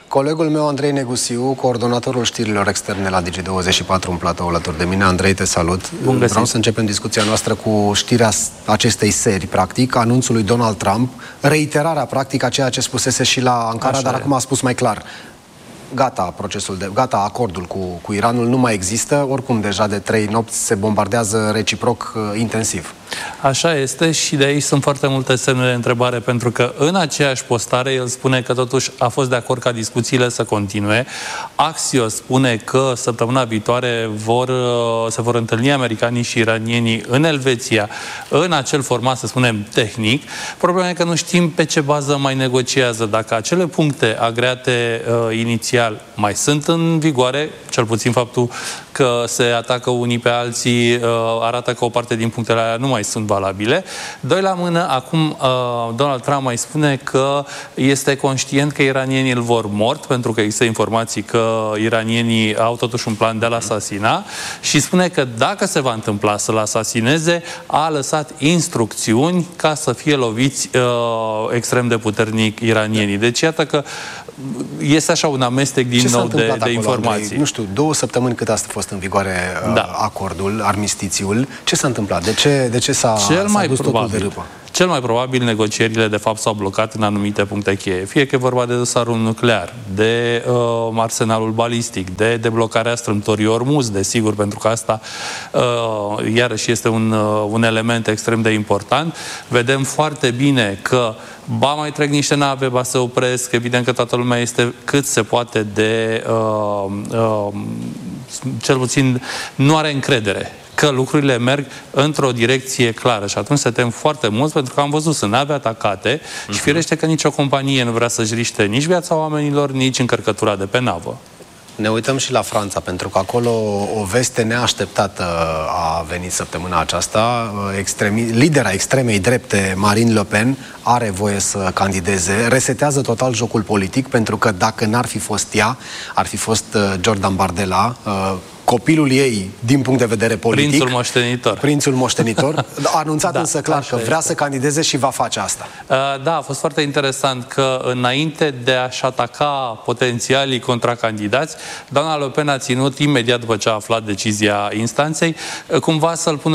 Colegul meu, Andrei Negusiu, coordonatorul știrilor externe la Digi24 în platou alături de mine. Andrei, te salut. Vreau să începem discuția noastră cu știrea acestei serii, practic, anunțul lui Donald Trump, reiterarea, practic, a ceea ce spusese și la Ankara, dar acum a spus mai clar. Gata, acordul cu Iranul nu mai există, oricum deja de 3 nopți se bombardează reciproc intensiv. Așa este și de aici sunt foarte multe semne de întrebare, pentru că în aceeași postare el spune că totuși a fost de acord ca discuțiile să continue. Axios spune că săptămâna viitoare se vor întâlni americanii și iranienii în Elveția, în acel format, să spunem, tehnic. Problema e că nu știm pe ce bază mai negociază. Dacă acele puncte agreate inițial mai sunt în vigoare, cel puțin faptul că se atacă unii pe alții arată că o parte din punctele alea nu mai sunt valabile. Doi la mână, acum Donald Trump mai spune că este conștient că iranienii îl vor mort, pentru că există informații că iranienii au totuși un plan de a-l asasina și spune că dacă se va întâmpla să-l asasineze, a lăsat instrucțiuni ca să fie loviți extrem de puternic iranienii. Deci iată că este așa un amestec din nou de informații. Andrei? Nu știu, 2 săptămâni cât a fost în vigoare acordul, armistițiul. Ce s-a întâmplat? De ce s-a dus totul de râpă? Cel mai probabil negocierile de fapt s-au blocat în anumite puncte cheie. Fie că e vorba de dosarul nuclear, de arsenalul balistic, de deblocarea strâmtorii Ormuz, desigur, pentru că asta iarăși este un element extrem de important. Vedem foarte bine că mai trec niște nave, se opresc, evident că toată lumea este cât se poate de cel puțin nu are încredere că lucrurile merg într-o direcție clară și atunci se tem foarte mult, pentru că am văzut, sunt nave atacate și firește că nicio companie nu vrea să-și riște nici viața oamenilor, nici încărcătura de pe navă. Ne uităm și la Franța, pentru că acolo o veste neașteptată a venit săptămâna aceasta. Lidera extremei drepte, Marine Le Pen, are voie să candideze, resetează total jocul politic, pentru că dacă n-ar fi fost ea, ar fi fost Jordan Bardella, copilul ei, din punct de vedere politic. Prințul moștenitor. A anunțat însă clar că vrea să candideze și va face asta. Da, a fost foarte interesant că înainte de a-și ataca potențialii contracandidați, doamna Le Pen a ținut, imediat după ce a aflat decizia instanței, cumva să-l pună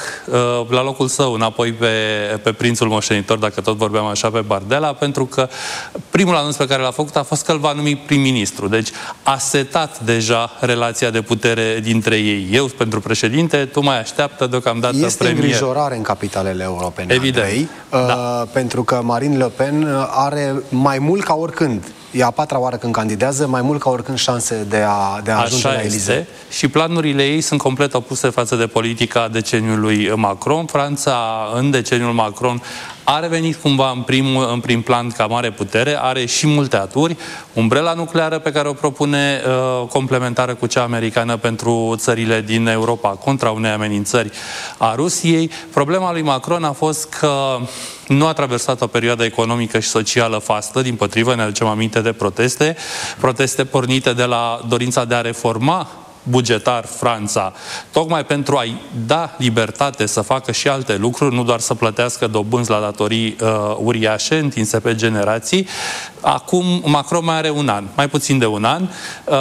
la locul său înapoi pe prințul moștenitor, dacă tot vorbeam așa, pe Bardella, pentru că primul anunț pe care l-a făcut a fost că îl va numi prim-ministru. Deci a setat deja relația de putere dintre ei. Eu pentru președinte, tu mai așteaptă deocamdată premier. Este îngrijorare în capitalele europene, Andrei, pentru că Marine Le Pen are mai mult ca oricând, e a 4-a oară când candidează, mai mult ca oricând șanse de a ajunge la Elizee. Și planurile ei sunt complet opuse față de politica deceniului Macron. Franța, în deceniul Macron, a revenit cumva în prim plan ca mare putere, are și multe aturi, umbrela nucleară pe care o propune complementară cu cea americană pentru țările din Europa contra unei amenințări a Rusiei. Problema lui Macron a fost că nu a traversat o perioadă economică și socială fastă, dimpotrivă, ne aducem aminte de proteste pornite de la dorința de a reforma bugetar Franța, tocmai pentru a-i da libertate să facă și alte lucruri, nu doar să plătească dobânzi la datorii uriașe întinse pe generații. Acum Macron mai are un an, mai puțin de un an.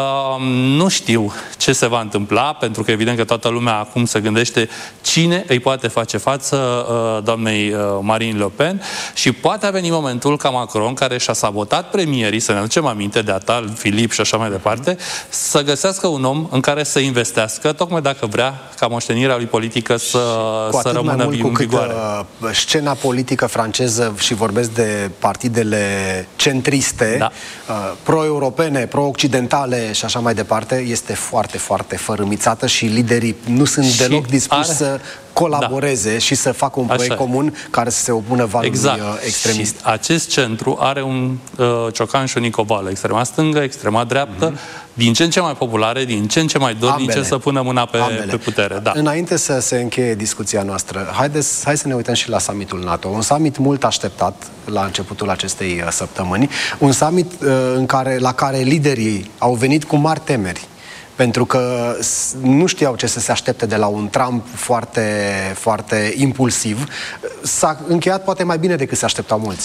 Nu știu ce se va întâmpla, pentru că evident că toată lumea acum se gândește cine îi poate face față doamnei Marine Le Pen și poate a venit momentul ca Macron, care și-a sabotat premierii, să ne aducem aminte de Atal, Filip și așa mai departe, să găsească un om în care să investească, tocmai dacă vrea ca moștenirea lui politică să rămână în vigoare. Scena politică franceză, și vorbesc de partidele centriste, pro-europene, pro-occidentale și așa mai departe, este foarte, foarte fărâmițată și liderii nu sunt deloc dispuși să colaboreze și să facă un proiect comun care să se opună valului extremist. Și acest centru are un ciocan și o nicovală, extrema stângă, extrema dreaptă, din ce în ce mai populare, din ce în ce mai dornice să pună mâna pe putere. Înainte să se încheie discuția noastră, hai să ne uităm și la summitul NATO. Un summit mult așteptat la începutul acestei săptămâni. Un summit la care liderii au venit cu mari temeri, pentru că nu știau ce să se aștepte de la un Trump foarte, foarte impulsiv. S-a încheiat poate mai bine decât se așteptau mulți.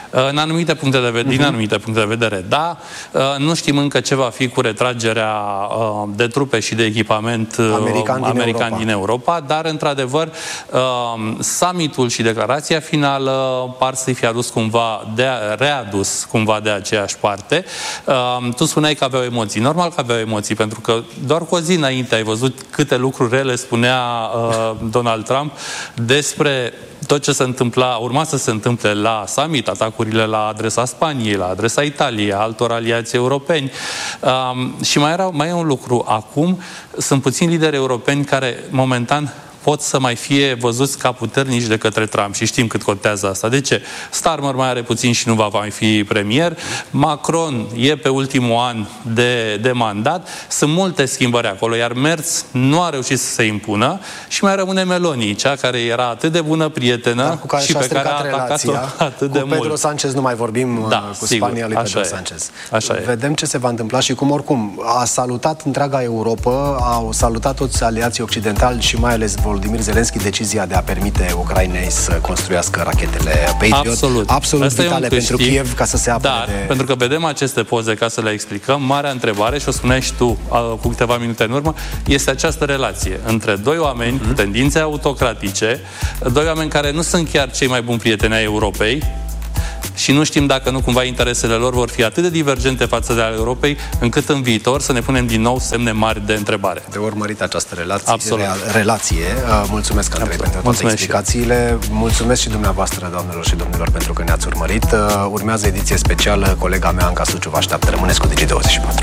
În anumite puncte de vedere, din anumite puncte de vedere, da. Nu știm încă ce va fi cu retragerea de trupe și de echipament american din Europa, dar, într-adevăr, summitul și declarația finală par să-i fi adus cumva, readus cumva de aceeași parte. Tu spuneai că aveau emoții. Normal că aveau emoții, pentru că doar cu o zi înainte ai văzut câte lucruri rele spunea Donald Trump despre tot ce se întâmpla, urma să se întâmple la summit, atacurile la adresa Spaniei, la adresa Italiei, altor aliați europeni. Și mai e un lucru. Acum sunt puțini lideri europeni care momentan pot să mai fie văzuți ca puternici de către Trump și știm cât contează asta. De ce? Starmer mai are puțin și nu va mai fi premier. Macron e pe ultimul an de mandat. Sunt multe schimbări acolo, iar Merz nu a reușit să se impună și mai rămâne Meloni, cea care era atât de bună prietenă și pe care a atacat-o atât de mult. Cu Pedro Sanchez nu mai vorbim, cu Spania lui Pedro Sanchez. Vedem ce se va întâmpla și cum oricum a salutat întreaga Europa, au salutat toți aliații occidentali și mai ales Volodymyr Zelensky decizia de a permite Ucrainei să construiască rachetele Patriot. Absolut vitale pentru Kiev ca să se apere pentru că vedem aceste poze, ca să le explicăm, marea întrebare, și o spuneai și tu cu câteva minute în urmă, este această relație între doi oameni cu tendințe autocratice, doi oameni care nu sunt chiar cei mai buni prieteni ai Europei, și nu știm dacă nu cumva interesele lor vor fi atât de divergente față de ale Europei, încât în viitor să ne punem din nou semne mari de întrebare. De urmărit această relație. Mulțumesc, Andrei, pentru toate explicațiile. Mulțumesc și dumneavoastră, doamnelor și domnilor, pentru că ne-ați urmărit. Urmează ediție specială. Colega mea, Anca Suciu, vă așteaptă. Rămâneți cu Digi24.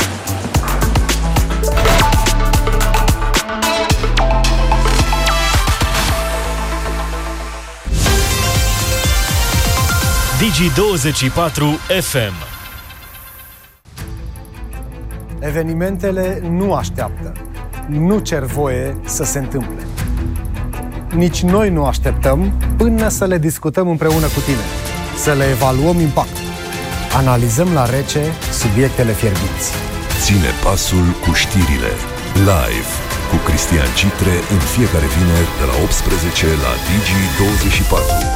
Digi24 FM. Evenimentele nu așteaptă. Nu cer voie să se întâmple. Nici noi nu așteptăm până să le discutăm împreună cu tine. Să le evaluăm impactul. Analizăm la rece subiectele fierbinți. Ține pasul cu știrile. Live cu Cristian Citre în fiecare vineri de la 18 la Digi24.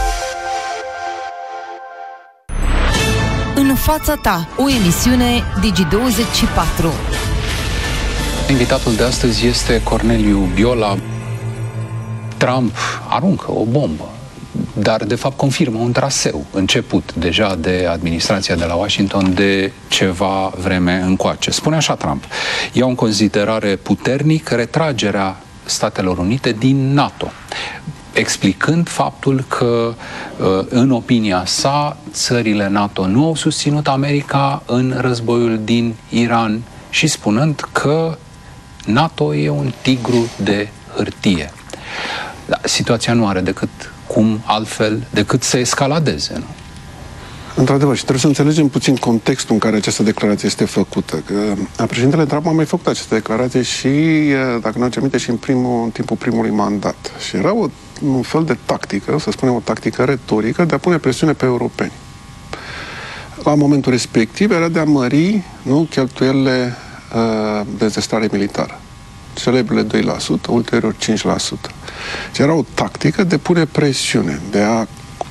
În fața ta, o emisiune Digi24. Invitatul de astăzi este Corneliu Biola. Trump aruncă o bombă, dar de fapt confirmă un traseu început deja de administrația de la Washington de ceva vreme încoace. Spune așa Trump: iau în considerare puternic retragerea Statelor Unite din NATO, explicând faptul că, în opinia sa, țările NATO nu au susținut America în războiul din Iran și spunând că NATO e un tigru de hârtie. Da, situația nu are cum altfel decât să escaladeze, nu? Într-adevăr, și trebuie să înțelegem puțin contextul în care această declarație este făcută. Că președintele Trump a mai făcut această declarație și, dacă nu ați aminte, și în timpul primului mandat. Și era un fel de tactică, să spunem o tactică retorică, de a pune presiune pe europeni. La momentul respectiv era de a mări cheltuielile de dezvoltare militară. Celebrele 2%, ulterior 5%. Și era o tactică de pune presiune, de a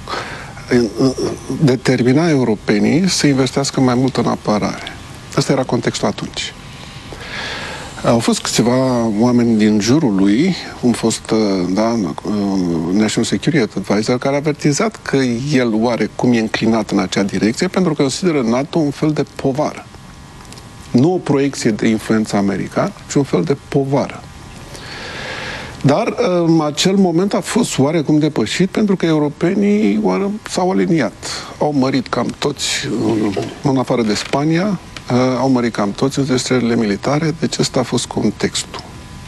determina europenii să investească mai mult în apărare. Asta era contextul atunci. Au fost câțiva oameni din jurul lui, un fost National Security Advisor, care a avertizat că el oarecum e înclinat în acea direcție pentru că consideră NATO un fel de povară. Nu o proiecție de influență americană, ci un fel de povară. Dar acel moment a fost oarecum depășit pentru că europenii s-au aliniat. Au mărit cam toți, în afară de Spania, au mărit cam toți înzestrările militare, deci ăsta a fost contextul.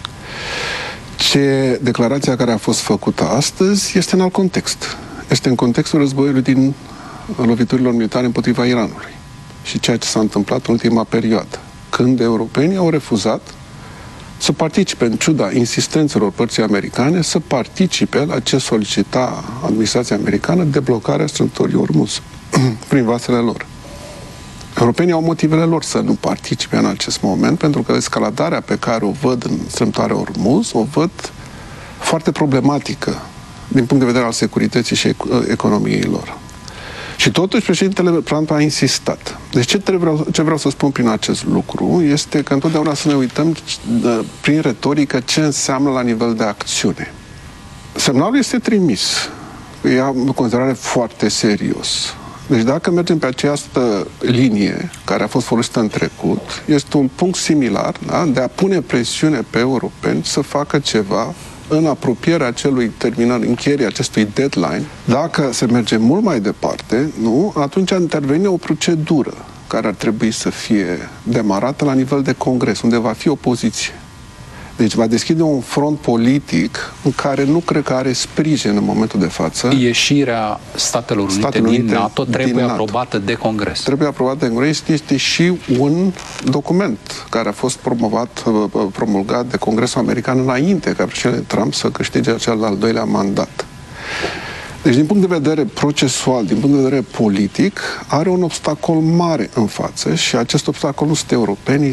Declarația care a fost făcută astăzi este în alt context. Este în contextul războiului din loviturilor militare împotriva Iranului și ceea ce s-a întâmplat în ultima perioadă, când europenii au refuzat să participe, în ciuda insistențelor părții americane, să participe la ce solicita administrația americană, deblocarea strâmtorii Ormuz prin vasele lor. Europenii au motivele lor să nu participe în acest moment, pentru că escaladarea pe care o văd în strâmtoarea Ormuz o văd foarte problematică din punct de vedere al securității și economiei lor. Și totuși președintele Trump a insistat. Deci ce vreau să spun prin acest lucru este că întotdeauna să ne uităm prin retorică ce înseamnă la nivel de acțiune. Semnalul este trimis. Ia în considerare foarte serios. Deci dacă mergem pe această linie care a fost folosită în trecut, este un punct similar, da? De a pune presiune pe europeni să facă ceva în apropierea acelui încheierii acestui deadline. Dacă se merge mult mai departe, nu, atunci intervine o procedură care ar trebui să fie demarată la nivel de Congres, unde va fi opoziție. Deci va deschide un front politic în care nu cred că are sprijin în momentul de față. Ieșirea Statelor Unite din NATO trebuie aprobată de Congres. Trebuie aprobată de Congres. Este și un document care a fost promulgat de Congresul American înainte ca președintele Trump să câștige cel al doilea mandat. Deci, din punct de vedere procesual, din punct de vedere politic, are un obstacol mare în față și acest obstacol nu sunt europenii,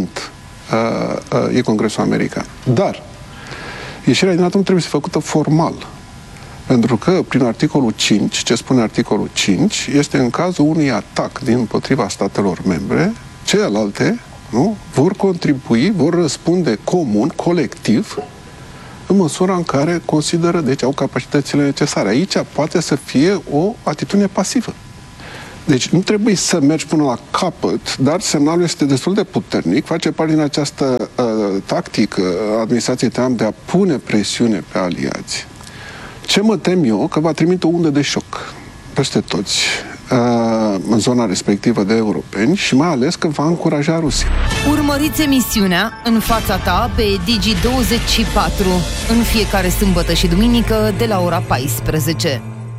e Congresul American. Dar ieșirea din NATO nu trebuie să fie făcută formal. Pentru că, prin articolul 5, ce spune articolul 5, este în cazul unui atac din împotriva statelor membre, celelalte, nu, vor contribui, vor răspunde comun, colectiv, în măsura în care consideră, deci au capacitățile necesare. Aici poate să fie o atitudine pasivă. Deci nu trebuie să mergi până la capăt, dar semnalul este destul de puternic, face parte din această tactică a administrației Trump de a pune presiune pe aliați. Ce mă tem eu? Că va trimite o undă de șoc peste toți în zona respectivă de europeni și mai ales că va încuraja Rusia. Urmăriți emisiunea În fața ta pe Digi24 în fiecare sâmbătă și duminică de la ora 14.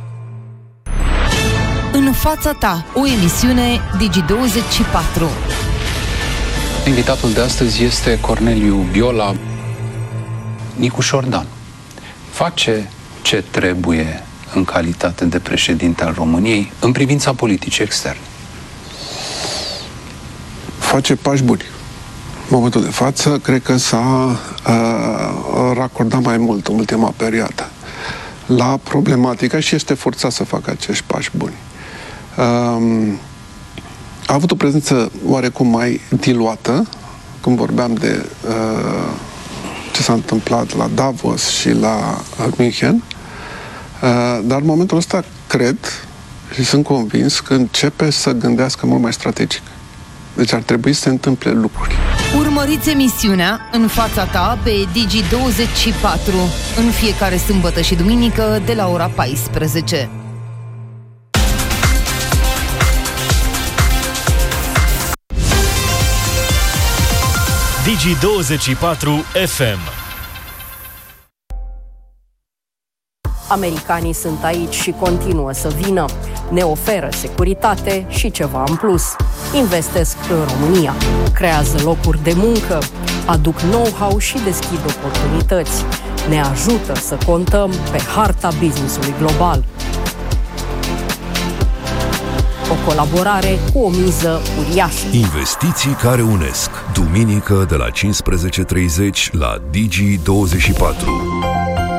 În fața ta, o emisiune Digi24. Invitatul de astăzi este Corneliu Biola. Nicu Șordan face ce trebuie în calitate de președinte al României în privința politicii externe? Face pași buni. În momentul de față, cred că s-a racordat mai mult în ultima perioadă la problematica și este forțat să facă acești pași buni. A avut o prezență oarecum mai diluată când vorbeam de ce s-a întâmplat la Davos și la München, dar în momentul ăsta cred și sunt convins că începe să gândească mult mai strategic. Deci ar trebui să se întâmple lucruri. Urmăriți emisiunea În fața ta pe Digi24 în fiecare sâmbătă și duminică de la ora 14. Digi24 FM. Americanii sunt aici și continuă să vină. Ne oferă securitate și ceva în plus. Investesc în România, creează locuri de muncă, aduc know-how și deschid oportunități. Ne ajută să contăm pe harta business-ului global. O colaborare cu o miză uriașă. Investiții care unesc. Duminică de la 15:30 la Digi24.